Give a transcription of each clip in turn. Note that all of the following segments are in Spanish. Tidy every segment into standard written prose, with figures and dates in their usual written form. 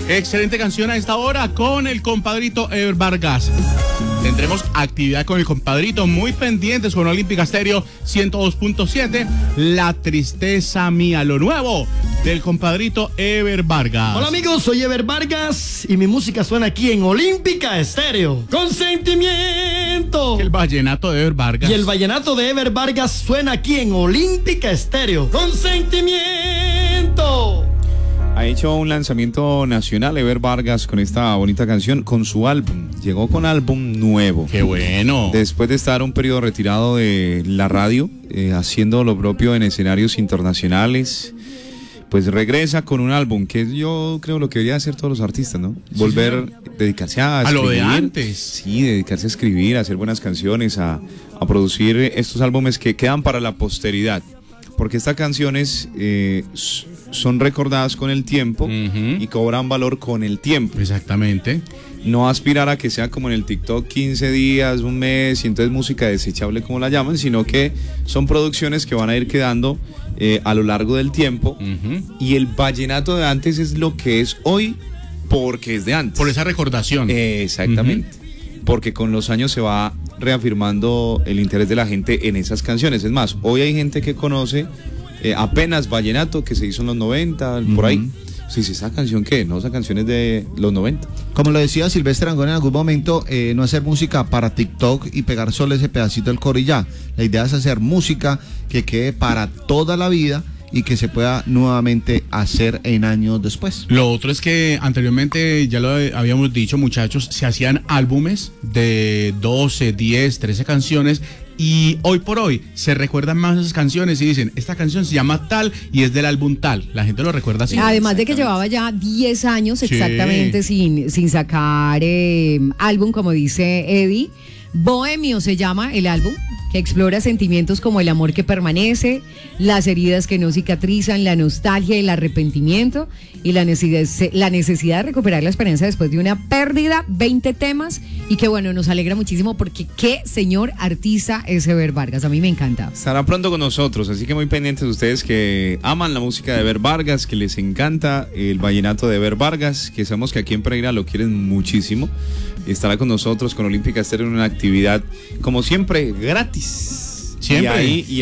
Excelente canción a esta hora con el compadrito Ever Vargas. Tendremos actividad con el compadrito, muy pendientes con Olímpica Estéreo 102.7. La tristeza mía, lo nuevo del compadrito Ever Vargas. Hola amigos, soy Ever Vargas y mi música suena aquí en Olímpica Estéreo. ¡Con sentimiento! El vallenato de Ever Vargas. Y el vallenato de Ever Vargas suena aquí en Olímpica Estéreo. ¡Con sentimiento! Ha hecho un lanzamiento nacional Ever Vargas con esta bonita canción, con su álbum. Llegó con álbum nuevo. ¡Qué bueno! Después de estar un periodo retirado de la radio, haciendo lo propio en escenarios internacionales, pues regresa con un álbum, que yo creo lo que deberían hacer todos los artistas, ¿no? Volver, dedicarse a escribir. A lo de antes. Sí, dedicarse a escribir, a hacer buenas canciones, a producir estos álbumes que quedan para la posteridad. Porque estas canciones son recordadas con el tiempo y cobran valor con el tiempo. Exactamente. No aspirar a que sea como en el TikTok 15 días, un mes y entonces música desechable como la llaman, sino que son producciones que van a ir quedando a lo largo del tiempo. Y el vallenato de antes es lo que es hoy porque es de antes. Por esa recordación. Exactamente. Porque con los años se va reafirmando el interés de la gente en esas canciones. Es más, hoy hay gente que conoce apenas vallenato que se hizo en los 90, por ahí. Sí, esa canción ¿qué? No, esa canción es de los 90. Como lo decía Silvestre Angón en algún momento, no hacer música para TikTok y pegar solo ese pedacito del coro y ya. La idea es hacer música que quede para toda la vida y que se pueda nuevamente hacer en años después. Lo otro es que anteriormente, ya lo habíamos dicho, muchachos, se hacían álbumes de 12, 10, 13 canciones. Y hoy por hoy se recuerdan más esas canciones y dicen, esta canción se llama tal y es del álbum tal. La gente lo recuerda así. Además de que llevaba ya 10 años exactamente sin sacar álbum, como dice Eddie. Bohemio se llama el álbum, que explora sentimientos como el amor que permanece, las heridas que no cicatrizan, la nostalgia y el arrepentimiento y la necesidad de recuperar la esperanza después de una pérdida, 20 temas, y que bueno, nos alegra muchísimo porque qué señor artista es Ever Vargas, a mí me encanta. Estará pronto con nosotros, así que muy pendientes de ustedes que aman la música de Ever Vargas, que les encanta el vallenato de Ever Vargas, que sabemos que aquí en Pereira lo quieren muchísimo. Estará con nosotros con Olímpica Estéreo en una actividad, como siempre, gratis. Siempre. Y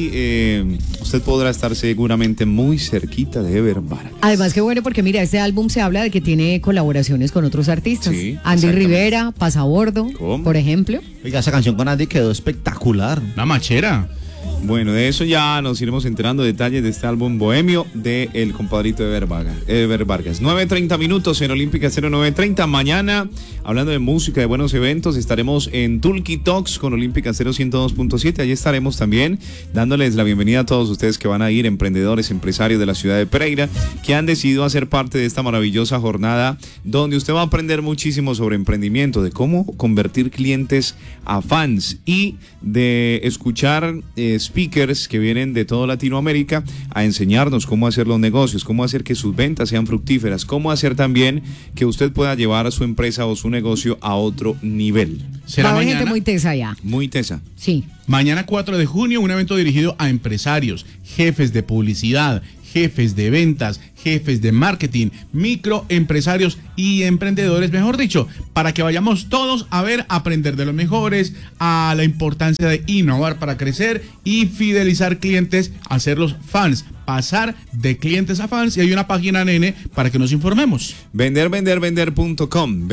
ahí usted podrá estar seguramente muy cerquita de Ever Vargas. Además, qué bueno, porque mira, este álbum se habla de que tiene colaboraciones con otros artistas. Sí, Andy Rivera, Pasabordo, por ejemplo. Oiga, esa canción con Andy quedó espectacular. Una machera. Bueno, de eso ya nos iremos enterando detalles de este álbum Bohemio de el compadrito Ever Vargas. 9:30 minutos en Olímpica 09:30. Mañana, hablando de música, de buenos eventos, estaremos en Tulki Talks con Olímpica 102.7. Allí estaremos también dándoles la bienvenida a todos ustedes que van a ir, emprendedores, empresarios de la ciudad de Pereira, que han decidido hacer parte de esta maravillosa jornada donde usted va a aprender muchísimo sobre emprendimiento, de cómo convertir clientes a fans y de escuchar speakers que vienen de toda Latinoamérica a enseñarnos cómo hacer los negocios, cómo hacer que sus ventas sean fructíferas, cómo hacer también que usted pueda llevar a su empresa o su negocio a otro nivel. ¿Será Va a haber mañana? gente muy tesa ya. Muy tesa. Sí. Mañana 4 de junio, un evento dirigido a empresarios, jefes de publicidad, jefes de ventas, jefes de marketing, microempresarios y emprendedores, mejor dicho, para que vayamos todos a ver, aprender de los mejores, a la importancia de innovar para crecer y fidelizar clientes, hacerlos fans, pasar de clientes a fans, y hay una página, nene, para que nos informemos. Vendervender.com,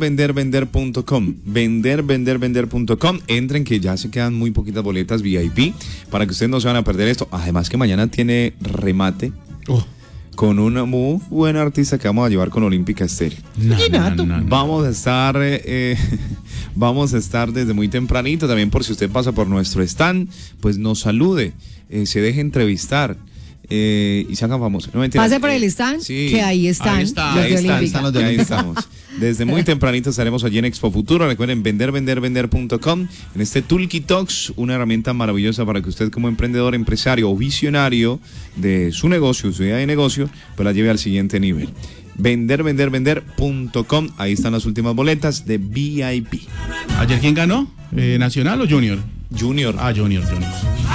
vendervender.com. Entren que ya se quedan muy poquitas boletas VIP para que ustedes no se van a perder esto. Además que mañana tiene remate con una muy buena artista que vamos a llevar con Olímpica Estéreo. Vamos a estar desde muy tempranito, también por si usted pasa por nuestro stand, pues nos salude, se deje entrevistar. Y se hagan famosos. No, pase por el stand, sí, que ahí están los de Olímpica. Ahí estamos. Desde muy tempranito estaremos allí en Expo Futuro. Recuerden, vendervender.com. En este Tulki Talks, una herramienta maravillosa para que usted como emprendedor, empresario o visionario de su negocio, su idea de negocio, pues la lleve al siguiente nivel. Vendervender.com. Ahí están las últimas boletas de VIP. ¿Ayer quién ganó? ¿Nacional o Junior? Junior. Junior.